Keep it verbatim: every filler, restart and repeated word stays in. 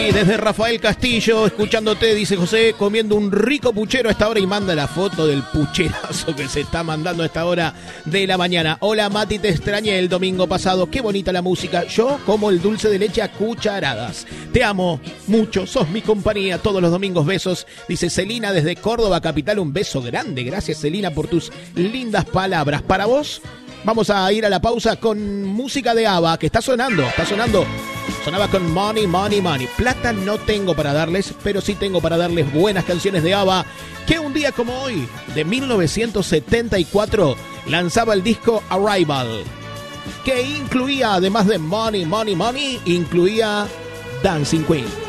desde Rafael Castillo, escuchándote, dice José, comiendo un rico puchero a esta hora y manda la foto del pucherazo que se está mandando a esta hora de la mañana. Hola Mati, te extrañé el domingo pasado, qué bonita la música. Yo como el dulce de leche a cucharadas. Te amo mucho, sos mi compañía todos los domingos, besos. Dice Celina desde Córdoba, capital, un beso grande. Gracias Celina por tus lindas palabras. Para vos, vamos a ir a la pausa con música de ABBA, que está sonando, está sonando. Sonaba con Money, Money, Money. Plata no tengo para darles, pero sí tengo para darles buenas canciones de ABBA, que un día como hoy, de mil novecientos setenta y cuatro, lanzaba el disco Arrival, que incluía, además de Money, Money, Money, incluía Dancing Queen.